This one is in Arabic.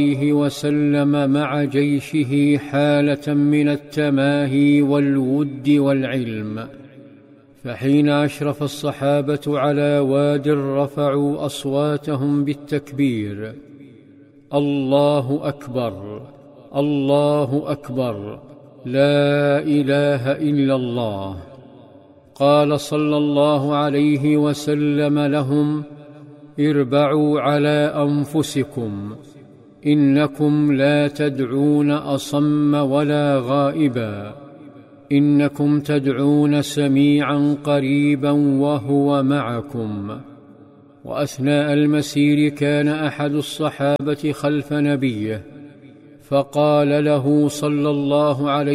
عليه وسلم مع جيشه حالة من التماهي والود والعلم، فحين أشرف الصحابة على واد رفعوا أصواتهم بالتكبير: الله أكبر، الله أكبر، لا إله إلا الله. قال صلى الله عليه وسلم لهم: اربعوا على أنفسكم، إنكم لا تدعون أصم ولا غائبا، إنكم تدعون سميعا قريبا وهو معكم. وأثناء المسير كان أحد الصحابة خلف نبيه، فقال له صلى الله عليه